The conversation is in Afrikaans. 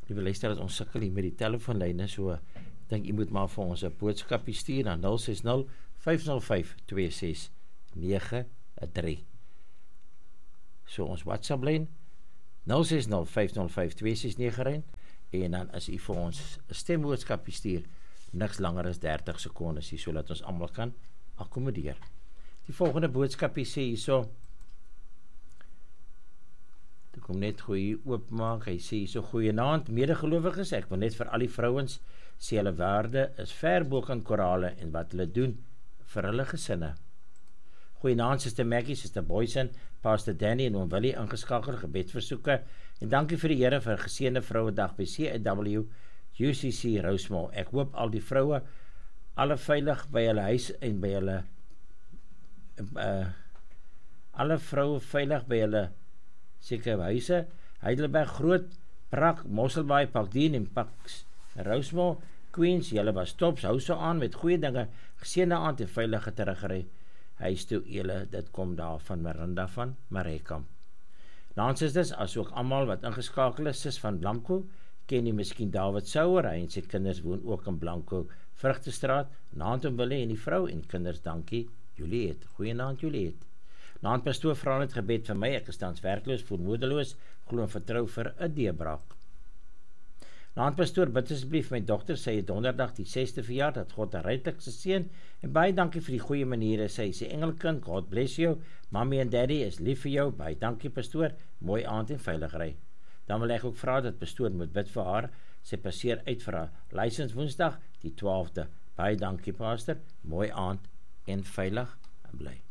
Liewe luisteraars, ons sukkel hier met die telefoonlyne, so ek dink jy moet maar vir ons 'n boodskapie stuur na 060-505-2693. So ons WhatsApp lyn 060-505-2693 en dan as jy vir ons 'n stemboodskapie stuur, niks langer as 30 sekondes hier, sodat ons almal kan akkommodeer. Die volgende boodskapie sê hierso, ek kom net goeie oopmaak, hy sê hierso, goeienaand medegelowiges, ek wil net vir al die vrouens sê hulle waarde is ver bo kan korale en wat hulle doen vir hulle gesinne. Goeienaand Suster Maggie, Suster Boysen, Pastor Danny en Oom Willie ingeskakel, gebedversoeke en dankie vir die Here vir 'n geseënde Vrouedag by CAW UCC Rosemont. Ek hoop al die vroue alle veilig by hulle huis en by hulle alle vroue veilig by hulle seker huise, Heidelberg, Groot Brak, Mosselbaai, Pakdien en Paks Rosemont, Queens, julle was tops, hou so aan met goeie dinge, geseënde aand en veilige teruggery huis toe julle, dit kom daar van Miranda van Marekamp. Nansisters, as ook almal wat ingeskakel is, Sis van Blanco, ken jy miskien David Sauer, hy en sy kinders woon ook in Blanco, Vrugtestraat, naand om Willie en die vrou en kinders, dankie, Juliet, goeienaand Juliet. Naand pastoor vra net gebed vir my, ek is tans werkloos, voel moedeloos, glo en vertrou vir 'n deurbraak. Naand pastoor, bid asseblief my dogter, sy het donderdag die 6de verjaar, dat God 'n ryklikse seën, en baie dankie vir die goeie maniere, sy engelkind, God bless jou, mommy en daddy is lief vir jou, baie dankie pastoor, mooi aand en veilig ry. Dan wil ek ook vra dat pastoor moet bid vir haar, sy passeer uit vir haar license Woensdag, die 12de, baie dankie pastor, mooi aand en veilig bly.